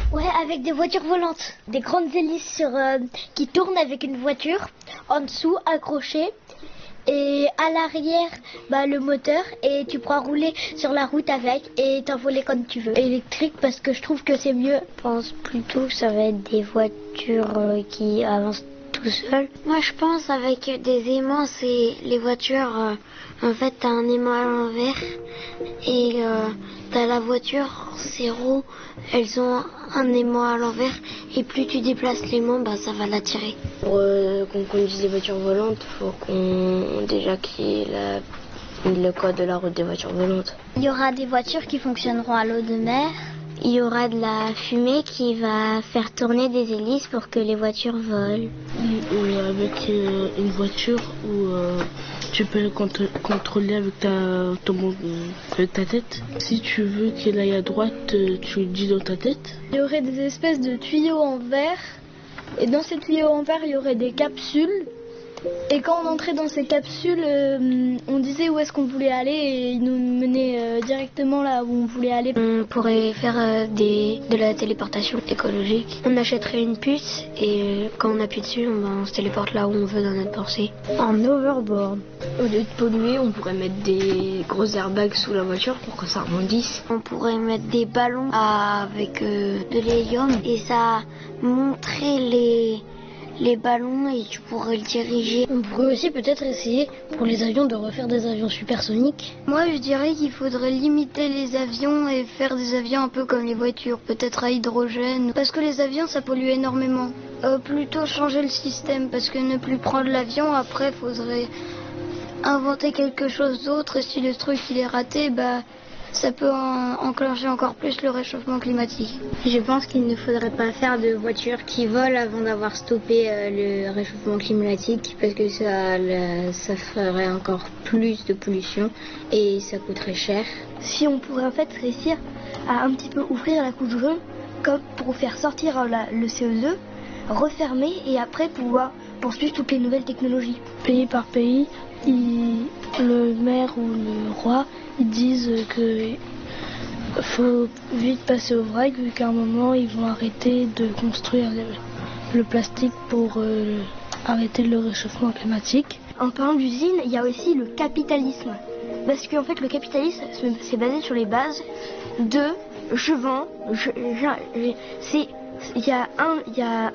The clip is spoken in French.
Ouais, avec des voitures volantes. Des grandes hélices qui tournent avec une voiture en dessous accrochée. Et à l'arrière, le moteur, et tu pourras rouler sur la route avec et t'envoler comme tu veux. Électrique, parce que je trouve que c'est mieux. Je pense plutôt que ça va être des voitures qui avancent tout seules. Moi je pense avec des aimants, c'est les voitures, en fait t'as un aimant à l'envers et t'as la voiture, ces roues, elles ont un aimant à l'envers et plus tu déplaces l'aimant, ça va l'attirer. Pour qu'on conduise des voitures volantes, il faut qu'on déjà qu'il y ait le code de la route des voitures volantes. Il y aura des voitures qui fonctionneront à l'eau de mer. Il y aura de la fumée qui va faire tourner des hélices pour que les voitures volent. Avec une voiture où tu peux le contrôler avec ta tête. Si tu veux qu'elle aille à droite, tu le dis dans ta tête. Il y aurait des espèces de tuyaux en verre. Et dans ces tuyaux en verre, il y aurait des capsules. Et quand on entrait dans ces capsules, on disait où est-ce qu'on voulait aller et ils nous menaient directement là où on voulait aller. On pourrait faire de la téléportation écologique. On achèterait une puce et quand on appuie dessus, on se téléporte là où on veut dans notre pensée. En overboard. Au lieu de polluer, on pourrait mettre des gros airbags sous la voiture pour que ça rebondisse. On pourrait mettre des ballons avec de l'hélium et ça montrait les ballons et tu pourrais le diriger. On pourrait aussi peut-être essayer pour les avions de refaire des avions supersoniques. Moi je dirais qu'il faudrait limiter les avions et faire des avions un peu comme les voitures, peut-être à hydrogène. Parce que les avions ça pollue énormément. Plutôt changer le système parce que ne plus prendre l'avion, après faudrait inventer quelque chose d'autre et si le truc il est raté, ça peut enclencher encore plus le réchauffement climatique. Je pense qu'il ne faudrait pas faire de voitures qui volent avant d'avoir stoppé le réchauffement climatique parce que ça ferait encore plus de pollution et ça coûterait cher. Si on pourrait en fait réussir à un petit peu ouvrir la couche d'ozone comme pour faire sortir le CO2, refermer et après pouvoir poursuivre toutes les nouvelles technologies. Pays par pays, le maire ou le roi ils disent que faut vite passer au vrac vu qu'à un moment ils vont arrêter de construire le plastique pour arrêter le réchauffement climatique. En parlant d'usine, il y a aussi le capitalisme. Parce qu'en fait le capitalisme c'est basé sur les bases de je vends, il y a